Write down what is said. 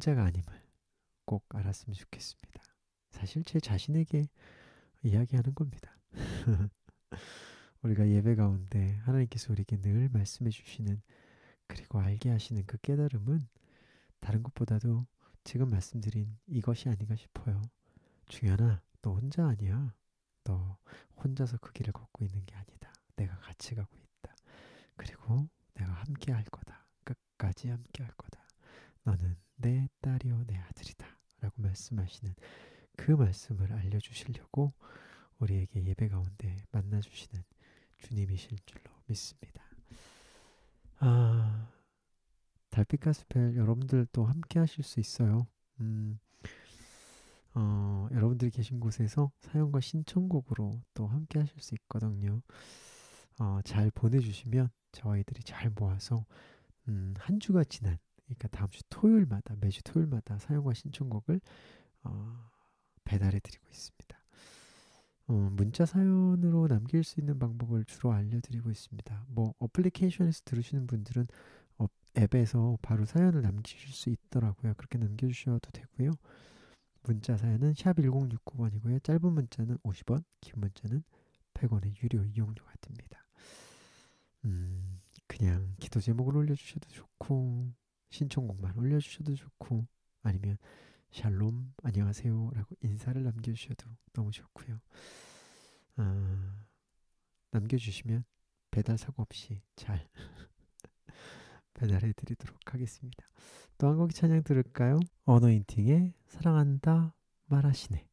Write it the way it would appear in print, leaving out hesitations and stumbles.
혼자가 아님을 꼭 알았으면 좋겠습니다. 사실 제 자신에게 이야기하는 겁니다. 우리가 예배 가운데 하나님께서 우리에게 늘 말씀해 주시는 그리고 알게 하시는 그 깨달음은 다른 것보다도 지금 말씀드린 이것이 아닌가 싶어요. 중현아, 너 혼자 아니야. 너 혼자서 그 길을 걷고 있는 게 아니다. 내가 같이 가고 있다. 그리고 내가 함께 할 거다. 끝까지 함께 할 거다. 너는 내 딸이요 내 아들이다. 라고 말씀하시는 그 말씀을 알려주시려고 우리에게 예배 가운데 만나주시는 주님이실 줄로 믿습니다. 아, 달빛 가스펠 여러분들도 함께 하실 수 있어요. 음, 여러분들이 계신 곳에서 사연과 신청곡으로 또 함께 하실 수 있거든요. 잘 보내주시면 저희들이 잘 모아서 한 주가 지난 그러니까 다음 주 토요일마다 매주 토요일마다 사연과 신청곡을 어, 배달해 드리고 있습니다. 문자 사연으로 남길 수 있는 방법을 주로 알려드리고 있습니다. 뭐 어플리케이션에서 들으시는 분들은 앱에서 바로 사연을 남기실 수 있더라고요. 그렇게 남겨주셔도 되고요. 문자 사연은 샵 1069번이고요. 짧은 문자는 50원, 긴 문자는 100원의 유료 이용료가 듭니다. 그냥 기도 제목을 올려주셔도 좋고 신청곡만 올려주셔도 좋고 아니면 샬롬 안녕하세요 라고 인사를 남겨주셔도 너무 좋고요. 아, 남겨주시면 배달 사고 없이 잘 배달해 드리도록 하겠습니다. 또 한 곡 찬양 들을까요? 어노인팅의 사랑한다 말하시네.